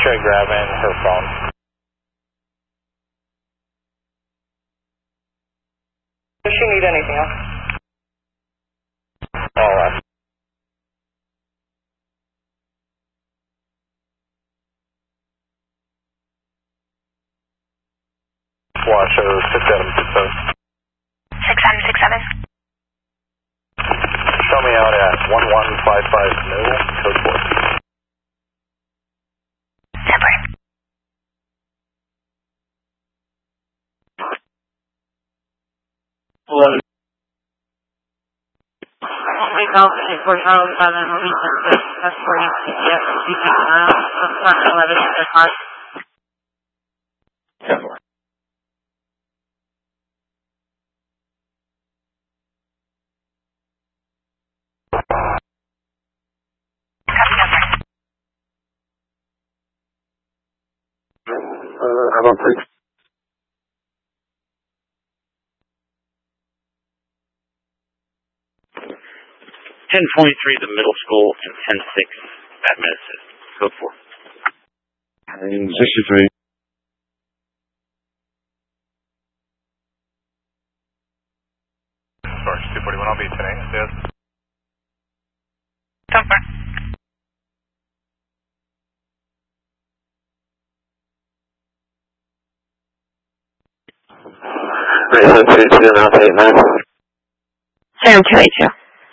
try grabbing her phone. Does she need anything else? All right. Washoe 6767. 6767. Show me out at 1155 New, code 4. Separate. Hello. We go for how that's for you. Yes, you can 11 o'clock. 10-4. I don't think. .3, the middle school, and 10-6, Bad Medicine. Code 4. 63. Source 241, I'll be today. Yes. Comfort. Sam 282. Sam 282.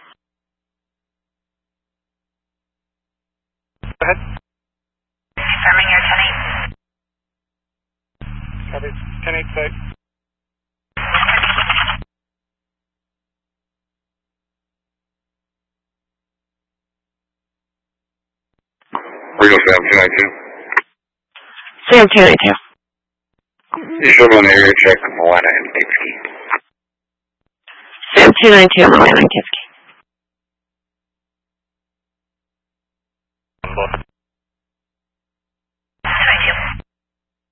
Go ahead. Confirming your 10-8. Copy. 10-8 site. Rio Sam 292. Sam 282. You show me on the area check, Milana and Kipski. Sam 292, Milana and Kipski.